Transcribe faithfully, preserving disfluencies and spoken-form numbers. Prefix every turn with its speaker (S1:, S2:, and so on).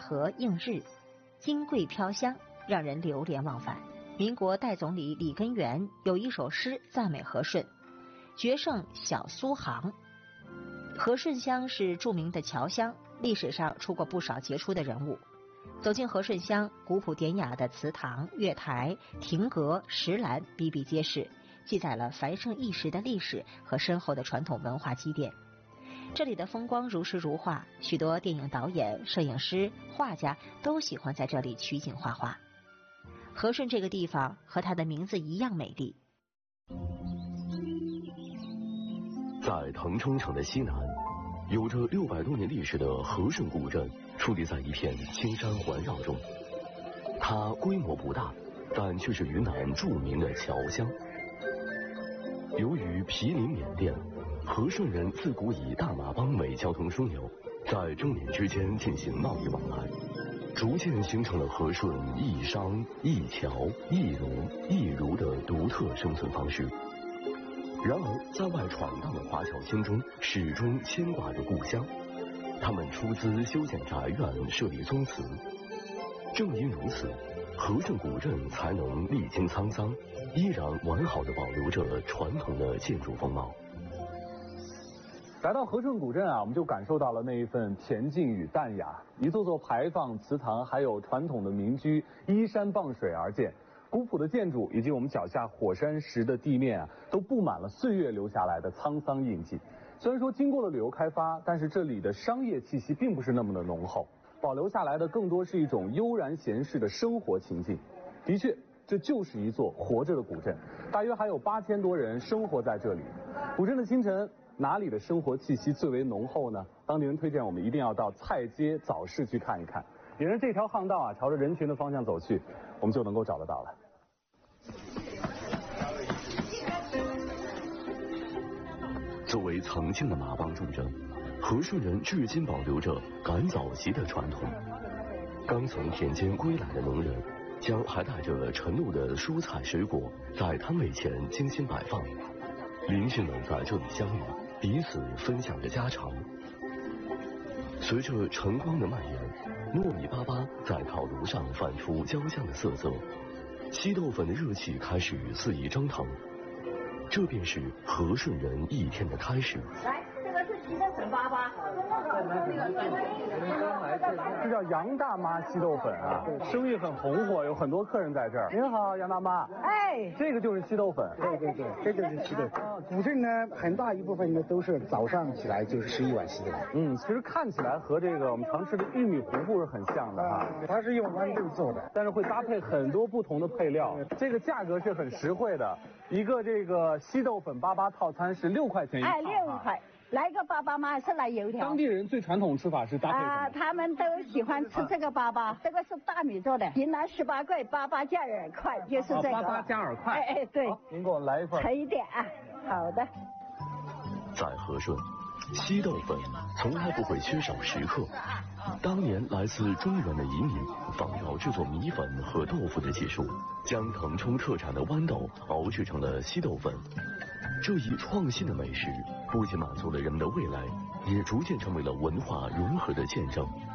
S1: 和映日，金桂飘香，让人流连忘返。民国代总理李根源有一首诗赞美和顺，绝胜小苏杭。和顺乡是著名的侨乡，历史上出过不少杰出的人物。走进和顺乡，古朴典雅的祠堂、月台、亭阁、石栏比比皆是，记载了繁盛一时的历史和深厚的传统文化积淀。这里的风光如诗如画，许多电影导演、摄影师、画家都喜欢在这里取景画画。和顺这个地方和它的名字一样美丽。
S2: 在腾冲城的西南，有着六百多年历史的和顺古镇矗立在一片青山环绕中。它规模不大，但却是云南著名的侨乡。由于毗邻缅甸，和顺人自古以大马帮为交通枢纽，在中缅之间进行贸易往来，逐渐形成了和顺一商一侨一农一儒的独特生存方式。然而，在外闯荡的华侨心中，始终牵挂着故乡。他们出资修建宅院，设立宗祠。正因如此，和顺古镇才能历经沧桑，依然完好地保留着传统的建筑风貌。
S3: 来到和顺古镇啊，我们就感受到了那一份恬静与淡雅。一座座牌坊、祠堂，还有传统的民居，依山傍水而建。古朴的建筑以及我们脚下火山石的地面啊，都布满了岁月留下来的沧桑印记。虽然说经过了旅游开发，但是这里的商业气息并不是那么的浓厚，保留下来的更多是一种悠然闲适的生活情境。的确，这就是一座活着的古镇，大约还有八千多人生活在这里。古镇的清晨，哪里的生活气息最为浓厚呢？当地人推荐我们一定要到菜街早市去看一看。沿着这条巷道啊，朝着人群的方向走去，我们就能够找得到了。
S2: 作为曾经的马帮重镇，和顺人至今保留着赶早集的传统。刚从田间归来的农人，将还带着晨露的蔬菜水果在摊位前精心摆放，邻居们在这里相遇，彼此分享着家常。随着晨光的蔓延，糯米粑粑在烤炉上泛出焦香的色泽，稀豆粉的热气开始肆意蒸腾。这便是和顺人一天的开始。
S4: 来，这个是稀豆粉粑粑，
S3: 这叫杨大妈稀豆粉啊，生意很红火，有很多客人在这儿。您好，杨大妈。
S5: 哎，
S3: 这个就是稀豆粉。
S5: 对对对，这就是稀豆粉。古镇呢，很大一部分呢都是早上起来就是吃一碗稀豆粉。
S3: 嗯，其实看起来和这个我们常吃的玉米糊糊是很像的哈。
S5: 它是用豌豆做的，
S3: 但是会搭配很多不同的配料。这个价格是很实惠的，一个这个稀豆粉粑粑套餐是六块钱一套。
S5: 哎，六块。来个粑粑嘛，是来油条。
S3: 当地人最传统吃法是搭配什么？
S5: 啊，他们都喜欢吃这个粑粑，这个是大米做的，云南十八块，粑粑加饵块，就是这个。
S3: 粑粑加饵块。
S5: 哎哎，对。
S3: 您给我来一份。
S5: 盛一点啊，好的。
S2: 在和顺，稀豆粉从来不会缺少食客。当年来自中原的移民仿照制作米粉和豆腐的技术，将腾冲特产的豌豆熬制成了稀豆粉。这一创新的美食不仅满足了人们的味蕾，也逐渐成为了文化融合的见证。